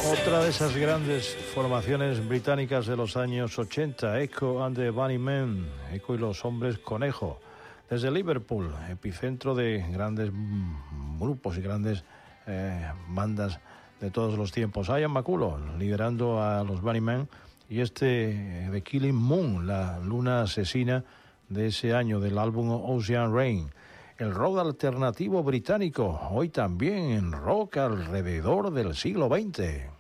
Otra de esas grandes formaciones británicas de los años 80, Echo and the Bunnymen, Echo y los Hombres Conejo, desde Liverpool, epicentro de grandes grupos y grandes bandas de todos los tiempos. Ian McCulloch liderando a los Bunnymen y The Killing Moon, la luna asesina de ese año del álbum Ocean Rain. El rock alternativo británico, hoy también en rock alrededor del siglo XX.